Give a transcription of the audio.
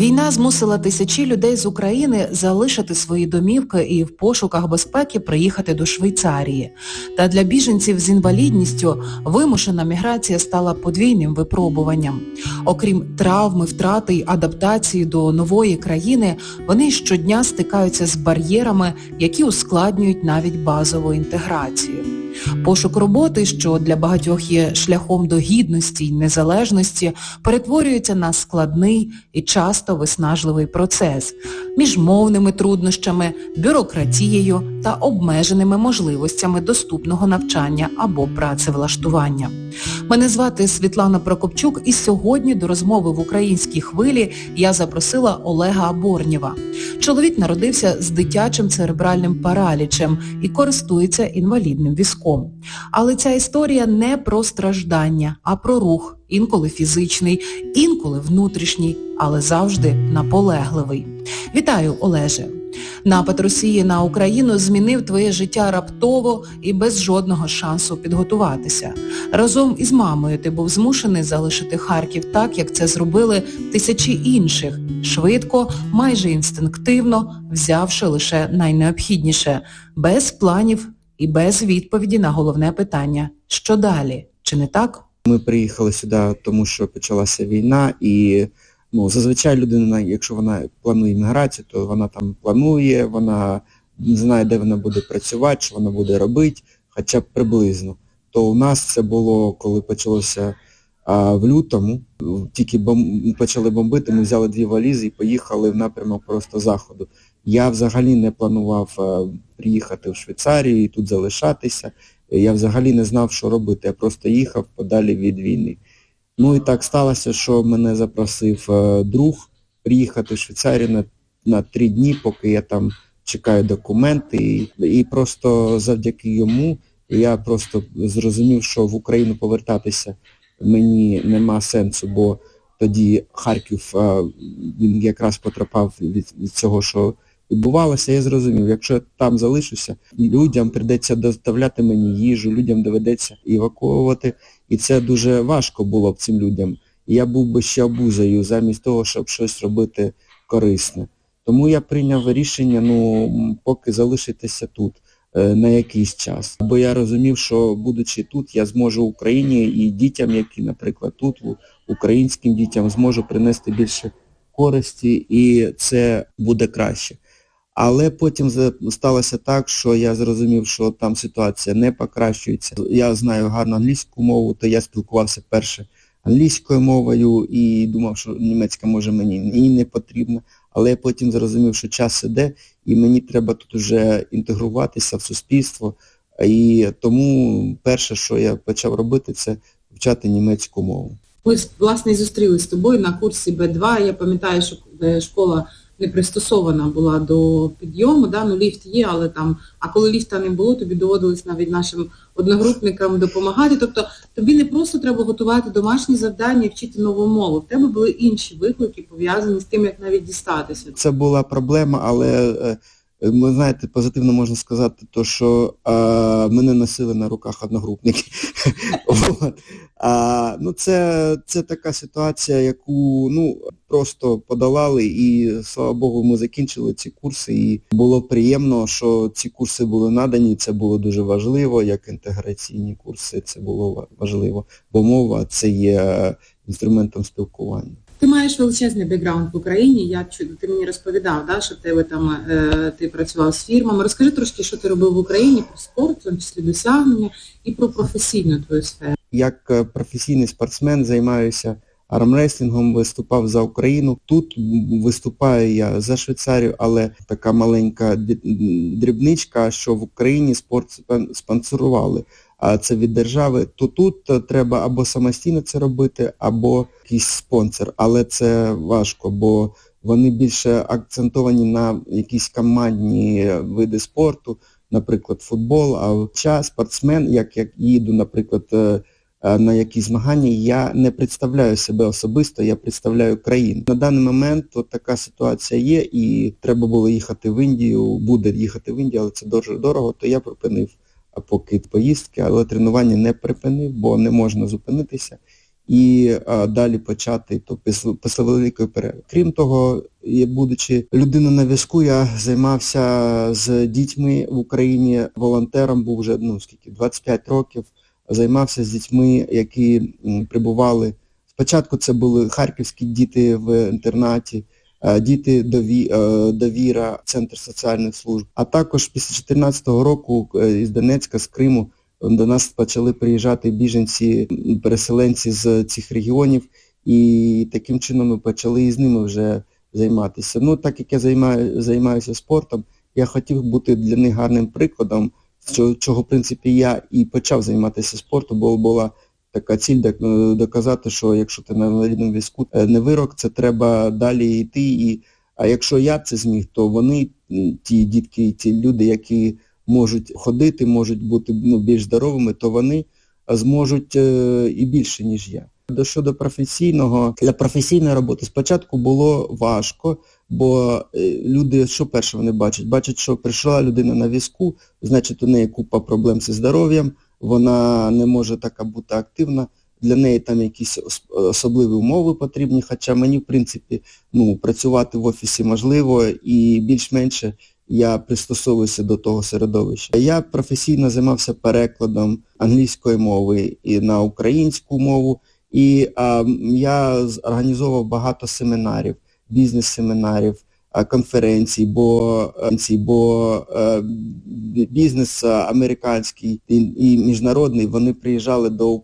Війна змусила тисячі людей з України залишити свої домівки і в пошуках безпеки приїхати до Швейцарії. Та для біженців з інвалідністю вимушена міграція стала подвійним випробуванням. Окрім травми, втрати й адаптації до нової країни, вони щодня стикаються з бар'єрами, які ускладнюють навіть базову інтеграцію. Пошук роботи, що для багатьох є шляхом до гідності й незалежності, перетворюється на складний і часто виснажливий процес між мовними труднощами, бюрократією та обмеженими можливостями доступного навчання або працевлаштування. Мене звати Світлана Прокопчук, і сьогодні до розмови в українській хвилі я запросила Олега Борнєва. Чоловік народився з дитячим церебральним паралічем і користується інвалідним візком. Але ця історія не про страждання, а про рух, інколи фізичний, інколи внутрішній, але завжди наполегливий. Вітаю, Олеже! Напад Росії на Україну змінив твоє життя раптово і без жодного шансу підготуватися. Разом із мамою ти був змушений залишити Харків так, як це зробили тисячі інших, швидко, майже інстинктивно, взявши лише найнеобхідніше, без планів і без відповіді на головне питання – що далі? Чи не так? Ми приїхали сюди, тому що почалася війна, і зазвичай людина, якщо вона планує міграцію, то вона там планує, вона знає, де вона буде працювати, що вона буде робити, хоча б приблизно. То у нас це було, коли почалося в лютому, тільки почали бомбити, ми взяли 2 валізи і поїхали в напрямок просто заходу. Я взагалі не планував приїхати в Швейцарію і тут залишатися. Я взагалі не знав, що робити, я просто їхав подалі від війни. І так сталося, що мене запросив друг приїхати в Швейцарію на 3 дні, поки я там чекаю документи. І просто завдяки йому я просто зрозумів, що в Україну повертатися мені нема сенсу, бо тоді Харків він якраз потрапив від цього, що відбувалося. Я зрозумів, якщо я там залишуся, людям прийдеться доставляти мені їжу, людям доведеться евакуювати. І це дуже важко було б цим людям. І я був би ще обузою, замість того, щоб щось робити корисне. Тому я прийняв рішення, поки залишитися тут на якийсь час. Бо я розумів, що будучи тут, я зможу Україні і дітям, які, наприклад, тут, українським дітям, зможу принести більше користі, і це буде краще. Але потім сталося так, що я зрозумів, що там ситуація не покращується. Я знаю гарно англійську мову, то я спілкувався перше англійською мовою і думав, що німецька може мені і не потрібна. Але я потім зрозумів, що час іде і мені треба тут вже інтегруватися в суспільство. І тому перше, що я почав робити, це вивчати німецьку мову. Ми, власне, і зустрілися з тобою на курсі Б2. Я пам'ятаю, що школа не пристосована була до підйому, ліфт є, але там, а коли ліфта не було, тобі доводилось навіть нашим одногрупникам допомагати. Тобто тобі не просто треба готувати домашні завдання і вчити нову мову. В тебе були інші виклики, пов'язані з тим, як навіть дістатися. Це була проблема, але, ви знаєте, позитивно можна сказати, то, що мене носили на руках одногрупники. Це така ситуація, яку просто подолали, і, слава Богу, ми закінчили ці курси, і було приємно, що ці курси були надані, це було дуже важливо, як інтеграційні курси, це було важливо, бо мова – це є інструментом спілкування. Ти маєш величезний бекграунд в Україні, ти мені розповідав, що ти працював з фірмами. Розкажи трошки, що ти робив в Україні про спорт, в тому числі досягнення, і про професійну твою сферу. Як професійний спортсмен займаюся армреслінгом, виступав за Україну. Тут виступаю я за Швейцарію, але така маленька дрібничка, що в Україні спорт спонсорували. А це від держави, то тут треба або самостійно це робити, або якийсь спонсор. Але це важко, бо вони більше акцентовані на якісь командні види спорту, наприклад, футбол. А я спортсмен, як їду, наприклад, на якісь змагання, я не представляю себе особисто, я представляю країну. На даний момент така ситуація є, і треба було їхати в Індію, буде їхати в Індію, але це дуже дорого, то я припинив поки поїздки, але тренування не припинив, бо не можна зупинитися. і далі почати то після великої перерви. Крім того, будучи людиною на візку, я займався з дітьми в Україні, волонтером був вже 25 років, займався з дітьми, які прибували. Спочатку це були харківські діти в інтернаті, діти «Довіра», Центр соціальних служб. А також після 2014 року із Донецька, з Криму, до нас почали приїжджати біженці, переселенці з цих регіонів, і таким чином ми почали і з ними вже займатися. Так як я займаюся спортом, я хотів бути для них гарним прикладом, чого, в принципі, я і почав займатися спортом, бо була така ціль доказати, що якщо ти на інвалідному візку, не вирок, це треба далі йти. А якщо я це зміг, то вони, ті дітки, ті люди, які можуть ходити, можуть бути більш здоровими, то вони зможуть і більше, ніж я. Щодо професійного, для професійної роботи спочатку було важко, бо люди, що перше вони бачать? Бачать, що прийшла людина на візку, значить у неї купа проблем зі здоров'ям, вона не може така бути активна, для неї там якісь особливі умови потрібні, хоча мені, в принципі, працювати в офісі можливо і більш-менше я пристосовуюся до того середовища. Я професійно займався перекладом англійської мови і на українську мову, і я організовував багато семінарів, бізнес-семінарів, конференцій, бо бізнес американський і міжнародний, вони приїжджали до